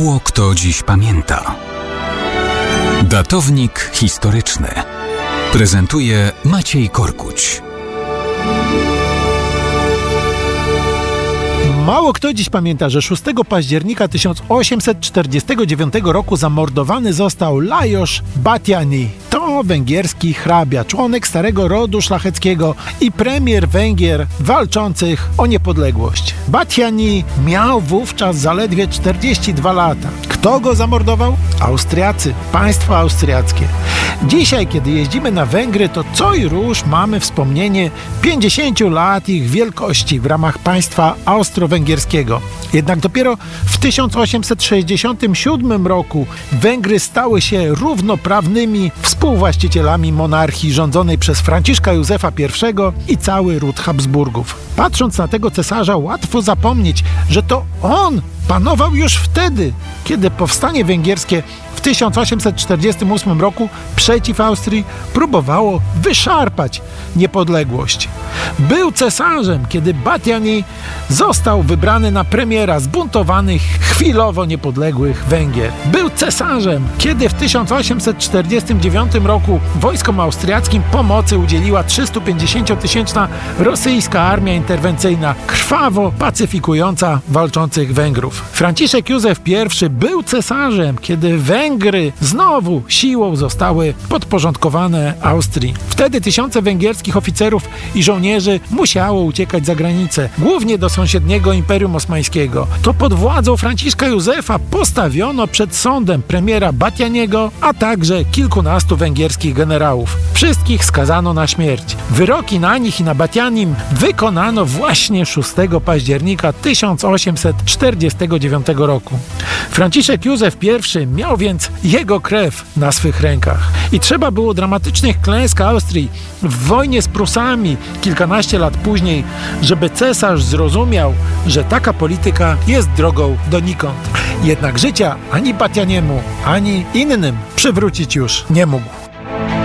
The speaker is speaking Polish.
Mało kto dziś pamięta. Datownik historyczny prezentuje Maciej Korkuć. Mało kto dziś pamięta, że 6 października 1849 roku zamordowany został Lajos Batthyány. To węgierski hrabia, członek starego rodu szlacheckiego i premier Węgier walczących o niepodległość. Batthyány miał wówczas zaledwie 42 lata. Kto go zamordował? Austriacy, państwo austriackie. Dzisiaj, kiedy jeździmy na Węgry, to co i róż mamy wspomnienie 50 lat ich wielkości w ramach państwa austro-węgierskiego. Jednak dopiero w 1867 roku Węgry stały się równoprawnymi współwłaścicielami monarchii rządzonej przez Franciszka Józefa I i cały ród Habsburgów. Patrząc na tego cesarza, łatwo zapomnieć, że to on panował już wtedy, kiedy powstanie węgierskie w 1848 roku przeciw Austrii próbowało wyszarpać niepodległość. Był cesarzem, kiedy Batthyány został wybrany na premiera zbuntowanych, chwilowo niepodległych Węgier. Był cesarzem, kiedy w 1849 roku wojskom austriackim pomocy udzieliła 350-tysięczna rosyjska armia interwencyjna, krwawo pacyfikująca walczących Węgrów. Franciszek Józef I był cesarzem, kiedy Węgry znowu siłą zostały podporządkowane Austrii. Wtedy tysiące węgierskich oficerów i żołnierzy musiało uciekać za granicę, głównie do sąsiedniego Imperium Osmańskiego. To pod władzą Franciszka Józefa postawiono przed sądem premiera Batthyániego, a także kilkunastu węgierskich generałów. Wszystkich skazano na śmierć. Wyroki na nich i na Batthyánim wykonano właśnie 6 października 1849 roku. Franciszek Józef I miał więc jego krew na swych rękach. I trzeba było dramatycznych klęsk Austrii w wojnie z Prusami kilkanaście lat później, żeby cesarz zrozumiał, że taka polityka jest drogą donikąd. Jednak życia ani Batthyániemu, ani innym przywrócić już nie mógł.